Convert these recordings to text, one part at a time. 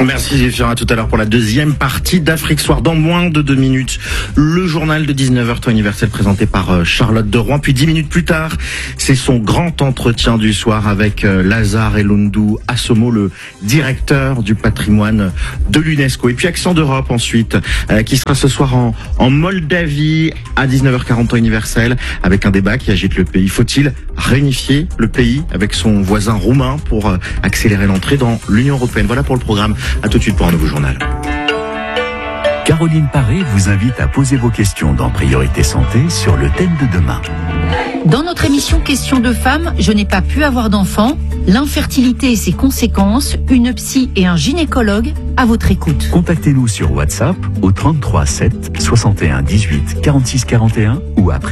Merci Zéphirin, à tout à l'heure pour la deuxième partie d'Afrique Soir. Dans moins de 2 minutes, le journal de 19h temps universel présenté par Charlotte de Rouen. Puis 10 minutes plus tard, c'est son grand entretien du soir avec Lazare Elundou Assomo, le directeur du patrimoine de l'UNESCO. Et puis Accent d'Europe ensuite, qui sera ce soir en Moldavie à 19h40 temps universel, avec un débat qui agite le pays. Faut-il réunifier le pays avec son voisin roumain pour accélérer l'entrée dans l'Union européenne? Voilà pour le programme. À tout de suite pour un nouveau journal. Caroline Paré vous invite à poser vos questions dans Priorité Santé sur le thème de demain. Dans notre émission Questions de femmes, je n'ai pas pu avoir d'enfant, l'infertilité et ses conséquences, une psy et un gynécologue à votre écoute. Contactez-nous sur WhatsApp au 33 7 61 18 46 41 ou à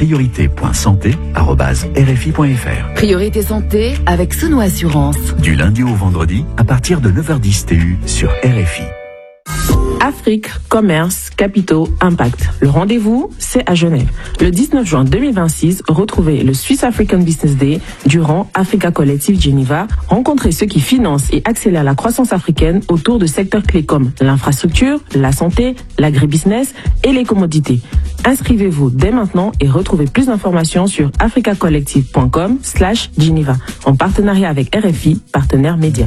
priorité.santé@rfi.fr. Priorité Santé avec Souno Assurance. Du lundi au vendredi à partir de 9h10 TU sur RFI. Afrique, commerce, capitaux, impact. Le rendez-vous, c'est à Genève. Le 19 juin 2026, retrouvez le Swiss African Business Day durant Africa Collective Geneva. Rencontrez ceux qui financent et accélèrent la croissance africaine autour de secteurs clés comme l'infrastructure, la santé, l'agribusiness et les commodités. Inscrivez-vous dès maintenant et retrouvez plus d'informations sur africacollective.com/Geneva en partenariat avec RFI, partenaire média.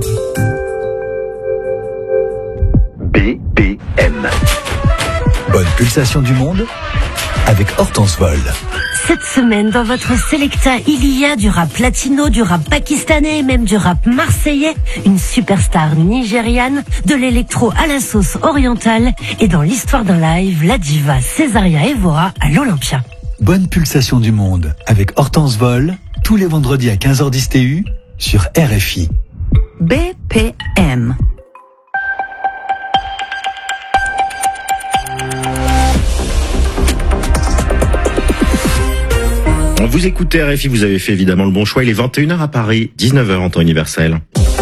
BPM. Bonne pulsation du monde avec Hortense Vol. Cette semaine, dans votre Selecta, il y a du rap latino, du rap pakistanais, même du rap marseillais, une superstar nigériane, de l'électro à la sauce orientale, et dans l'histoire d'un live, la diva Césaria Evora à l'Olympia. Bonne pulsation du monde avec Hortense Vol, tous les vendredis à 15h10 TU sur RFI. BPM. Vous écoutez RFI, vous avez fait évidemment le bon choix. Il est 21h à Paris, 19h en temps universel.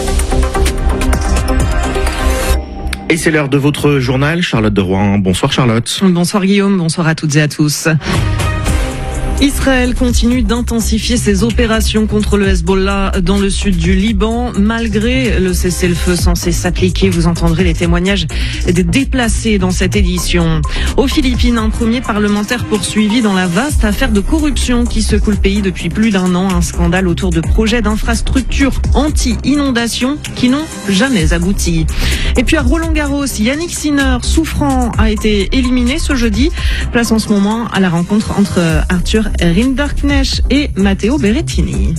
Et c'est l'heure de votre journal, Charlotte de Rouen. Bonsoir Charlotte. Bonsoir Guillaume, bonsoir à toutes et à tous. Israël continue d'intensifier ses opérations contre le Hezbollah dans le sud du Liban. Malgré le cessez-le-feu censé s'appliquer, vous entendrez les témoignages des déplacés dans cette édition. Aux Philippines, un premier parlementaire poursuivi dans la vaste affaire de corruption qui secoue le pays depuis plus d'1 an. Un scandale autour de projets d'infrastructures anti-inondation qui n'ont jamais abouti. Et puis à Roland-Garros, Yannick Sinner, souffrant, a été éliminé ce jeudi. Place en ce moment à la rencontre entre Arthur Rinderknecht et Matteo Berrettini.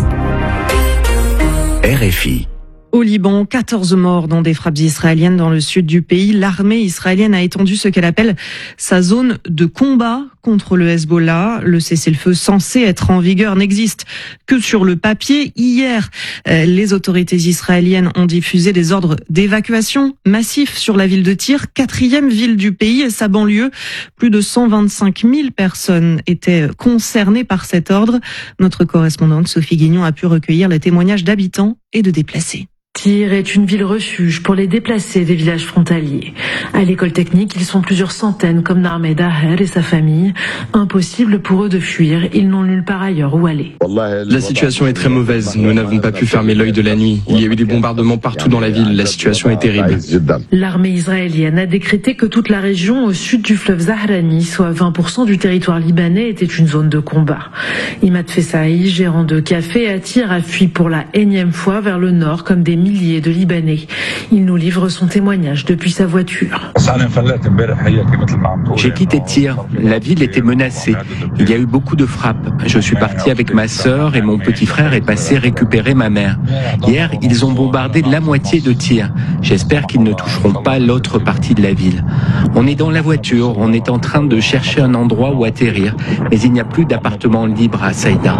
RFI. Au Liban, 14 morts dans des frappes israéliennes dans le sud du pays. L'armée israélienne a étendu ce qu'elle appelle sa zone de combat contre le Hezbollah. Le cessez-le-feu censé être en vigueur n'existe que sur le papier. Hier, les autorités israéliennes ont diffusé des ordres d'évacuation massifs sur la ville de Tyr, 4e ville du pays et sa banlieue. Plus de 125 000 personnes étaient concernées par cet ordre. Notre correspondante Sophie Guignon a pu recueillir les témoignages d'habitants et de déplacés. Tyr est une ville refuge pour les déplacés des villages frontaliers. À l'école technique, ils sont plusieurs centaines comme Narmed Daher et sa famille. Impossible pour eux de fuir, ils n'ont nulle part ailleurs où aller. La situation est très mauvaise, nous n'avons pas pu fermer l'œil de la nuit. Il y a eu des bombardements partout dans la ville, la situation est terrible. L'armée israélienne a décrété que toute la région au sud du fleuve Zahrani, soit 20% du territoire libanais, était une zone de combat. Imad Fessaï, gérant de café à Tyr, a fui pour la énième fois vers le nord comme des milliers de Libanais. Il nous livre son témoignage depuis sa voiture. J'ai quitté Tyr. La ville était menacée. Il y a eu beaucoup de frappes. Je suis parti avec ma sœur et mon petit frère est passé récupérer ma mère. Hier, ils ont bombardé la moitié de Tyr. J'espère qu'ils ne toucheront pas l'autre partie de la ville. On est dans la voiture, on est en train de chercher un endroit où atterrir, mais il n'y a plus d'appartement libre à Saïda.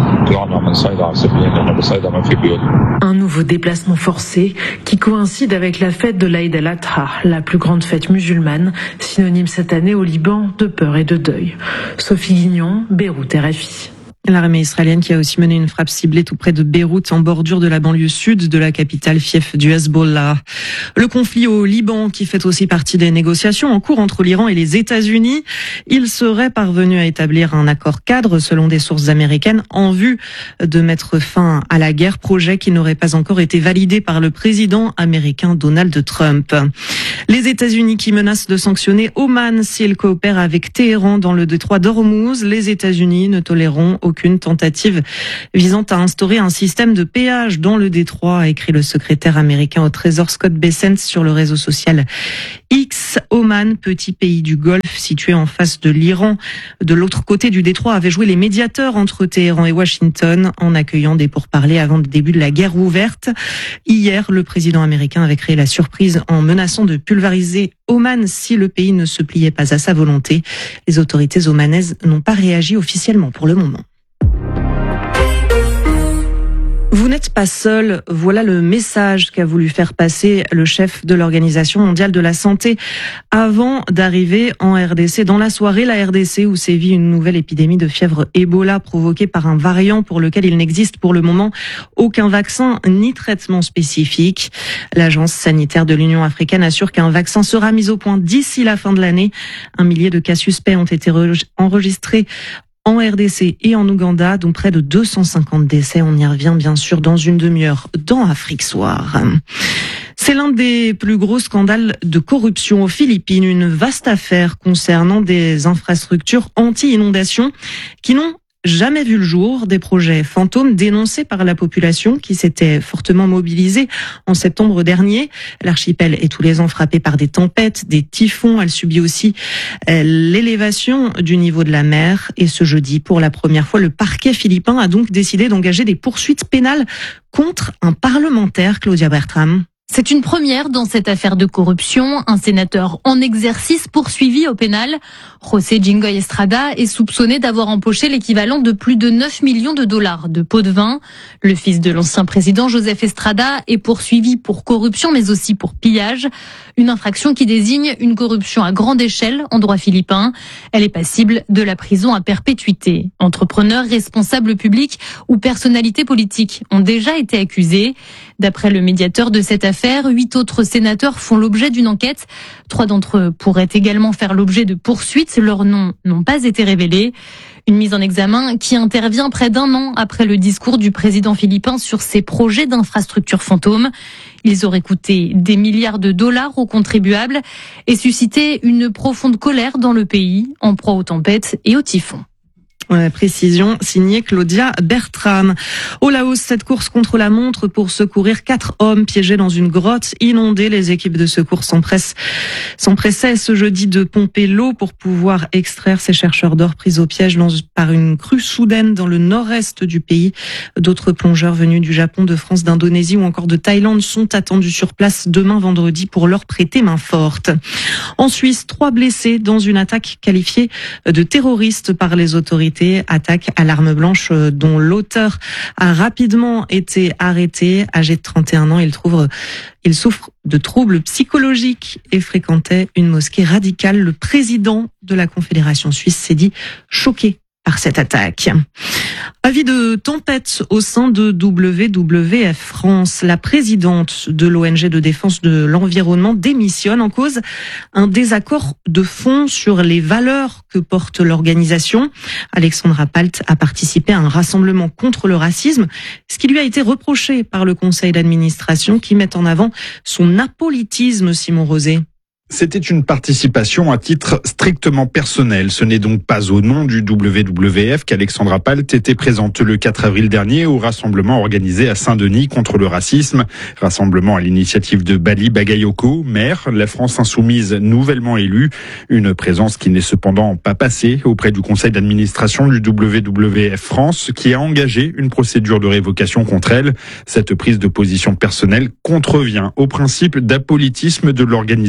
Un nouveau déplacement forcé qui coïncide avec la fête de l'Aïd el-Adha, la plus grande fête musulmane, synonyme cette année au Liban de peur et de deuil. Sophie Guignon, Beyrouth, RFI. L'armée israélienne qui a aussi mené une frappe ciblée tout près de Beyrouth, en bordure de la banlieue sud de la capitale, fief du Hezbollah. Le conflit au Liban qui fait aussi partie des négociations en cours entre l'Iran et les États-Unis. Il serait parvenu à établir un accord cadre selon des sources américaines en vue de mettre fin à la guerre, projet qui n'aurait pas encore été validé par le président américain Donald Trump. Les États-Unis qui menacent de sanctionner Oman s'il coopère avec Téhéran dans le détroit d'Ormuz. Les États-Unis ne toléreront aucune tentative visant à instaurer un système de péage dans le détroit, a écrit le secrétaire américain au Trésor Scott Bessent sur le réseau social X. Oman, petit pays du Golfe situé en face de l'Iran, de l'autre côté du détroit, avait joué les médiateurs entre Téhéran et Washington en accueillant des pourparlers avant le début de la guerre ouverte. Hier, le président américain avait créé la surprise en menaçant de pulvériser Oman si le pays ne se pliait pas à sa volonté. Les autorités omanaises n'ont pas réagi officiellement pour le moment. Vous n'êtes pas seul, voilà le message qu'a voulu faire passer le chef de l'Organisation mondiale de la santé avant d'arriver en RDC. Dans la soirée, la RDC où sévit une nouvelle épidémie de fièvre Ebola provoquée par un variant pour lequel il n'existe pour le moment aucun vaccin ni traitement spécifique. L'Agence sanitaire de l'Union africaine assure qu'un vaccin sera mis au point d'ici la fin de l'année. 1 millier de cas suspects ont été enregistrés en RDC et en Ouganda, dont près de 250 décès. On y revient bien sûr dans une demi-heure dans Afrique Soir. C'est l'un des plus gros scandales de corruption aux Philippines, une vaste affaire concernant des infrastructures anti-inondation qui n'ont jamais vu le jour, des projets fantômes dénoncés par la population qui s'était fortement mobilisée en septembre dernier. L'archipel est tous les ans frappé par des tempêtes, des typhons. Elle subit aussi l'élévation du niveau de la mer. Et ce jeudi, pour la première fois, le parquet philippin a donc décidé d'engager des poursuites pénales contre un parlementaire, Claudia Bertram. C'est une première dans cette affaire de corruption. Un sénateur en exercice poursuivi au pénal. José Jingoy Estrada est soupçonné d'avoir empoché l'équivalent de plus de 9 millions de dollars de pots de vin. Le fils de l'ancien président Joseph Estrada est poursuivi pour corruption mais aussi pour pillage. Une infraction qui désigne une corruption à grande échelle en droit philippin. Elle est passible de la prison à perpétuité. Entrepreneurs, responsables publics ou personnalités politiques ont déjà été accusés. D'après le médiateur de cette affaire, 8 autres sénateurs font l'objet d'une enquête. 3 d'entre eux pourraient également faire l'objet de poursuites. Leurs noms n'ont pas été révélés. Une mise en examen qui intervient près d'1 an après le discours du président philippin sur ses projets d'infrastructures fantômes. Ils auraient coûté des milliards de dollars aux contribuables et suscité une profonde colère dans le pays, en proie aux tempêtes et aux typhons. Précision signée Claudia Bertram. Au Laos, cette course contre la montre pour secourir 4 hommes piégés dans une grotte inondée. Les équipes de secours s'empressaient ce jeudi de pomper l'eau pour pouvoir extraire ces chercheurs d'or pris au piège par une crue soudaine dans le nord-est du pays. D'autres plongeurs venus du Japon, de France, d'Indonésie ou encore de Thaïlande sont attendus sur place demain vendredi pour leur prêter main forte. En Suisse, 3 blessés dans une attaque qualifiée de terroriste par les autorités. Attaque à l'arme blanche dont l'auteur a rapidement été arrêté. Âgé de 31 ans, il souffre de troubles psychologiques et fréquentait une mosquée radicale. Le président de la Confédération suisse s'est dit choqué par cette attaque. Avis de tempête au sein de WWF France. La présidente de l'ONG de défense de l'environnement démissionne, en cause un désaccord de fond sur les valeurs que porte l'organisation. Alexandra Palt a participé à un rassemblement contre le racisme, ce qui lui a été reproché par le conseil d'administration qui met en avant son apolitisme, Simon Rosé. C'était une participation à titre strictement personnel. Ce n'est donc pas au nom du WWF qu'Alexandra Palt était présente le 4 avril dernier au rassemblement organisé à Saint-Denis contre le racisme. Rassemblement à l'initiative de Bali Bagayoko, maire, la France insoumise nouvellement élue. Une présence qui n'est cependant pas passée auprès du conseil d'administration du WWF France qui a engagé une procédure de révocation contre elle. Cette prise de position personnelle contrevient au principe d'apolitisme de l'organisation.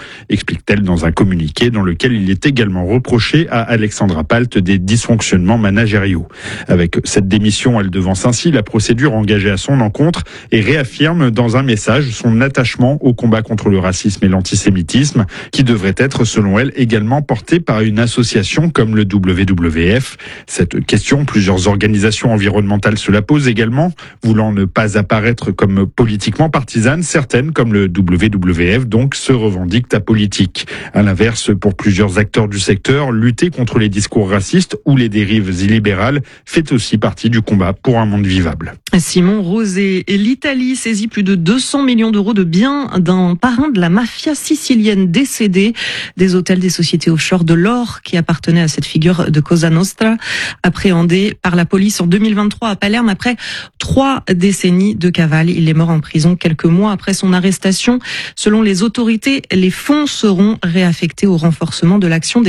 explique-t-elle dans un communiqué dans lequel il est également reproché à Alexandra Palt des dysfonctionnements managériaux. Avec cette démission, elle devance ainsi la procédure engagée à son encontre et réaffirme dans un message son attachement au combat contre le racisme et l'antisémitisme, qui devrait être, selon elle, également porté par une association comme le WWF. Cette question, plusieurs organisations environnementales se la posent également, voulant ne pas apparaître comme politiquement partisanes. Certaines, comme le WWF, donc, se revendiquent apolitiques. À l'inverse, pour plusieurs acteurs du secteur, lutter contre les discours racistes ou les dérives illibérales fait aussi partie du combat pour un monde vivable. Simon Rosé. Et l'Italie saisit plus de 200 millions d'euros de biens d'un parrain de la mafia sicilienne décédé. Des hôtels, des sociétés offshore, de l'or qui appartenait à cette figure de Cosa Nostra, appréhendé par la police en 2023 à Palerme après 3 décennies de cavale. Il est mort en prison quelques mois après son arrestation. Selon les autorités, les fonds seront réaffectés au renforcement de l'action des